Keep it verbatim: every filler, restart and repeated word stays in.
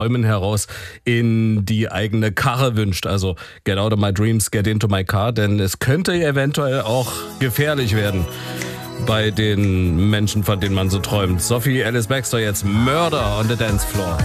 Träumen heraus in die eigene Karre wünscht. Also get out of my dreams, get into my car, denn es könnte eventuell auch gefährlich werden bei den Menschen, von denen man so träumt. Sophie Ellis-Bextor jetzt Murder on the Dance Floor.